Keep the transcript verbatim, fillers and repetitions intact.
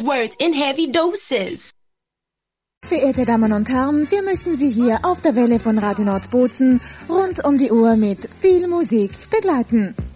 words in heavy doses. Verehrte Damen und Herren, wir möchten Sie hier auf der Welle von Radio Nordbozen rund um die Uhr mit viel Musik begleiten.